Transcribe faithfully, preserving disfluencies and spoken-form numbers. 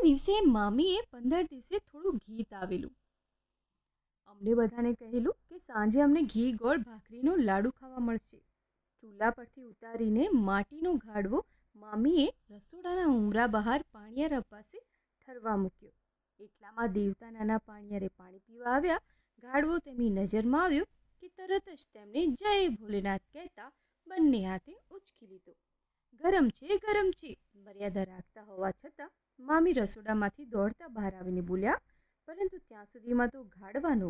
દિવસે મામીએ પંદર દિવસે થોડું ગીત આવેલું. અમને બધાને કહેલું કે સાંજે અમને ઘી ગોળ ભાખરીનો લાડુ ખાવા મળશે. ચૂલા પરથી ઉતારીને માટીનો ગાડવો મામીએ રસોડાના ઉંબરા બહાર પાણીયારા પાસે ઠરવા મૂક્યો. એટલામાં દેવતા નાના પાણીયારે પાણી પીવા આવ્યા. ગાડવો તેમની નજરમાં આવ્યો કે તરત જ તેમણે જય ભોલેનાથ કહેતા બંને હાથે ઉચકી લીધો. ગરમ છે ગરમ છે મર્યાદા રાખતા હોવા છતાં મામી રસોડામાંથી દોડતા બહાર આવીને બોલ્યા, પરંતુ ત્યાં સુધીમાં તો ગાડવાનો